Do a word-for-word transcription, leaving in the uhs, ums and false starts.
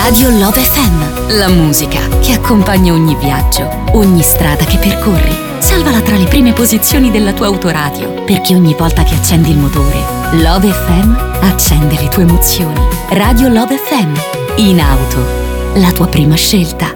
Radio Love F M, la musica che accompagna ogni viaggio, ogni strada che percorri. Salvala tra le prime posizioni della tua autoradio, perché ogni volta che accendi il motore, Love F M accende le tue emozioni. Radio Love F M, in auto, la tua prima scelta.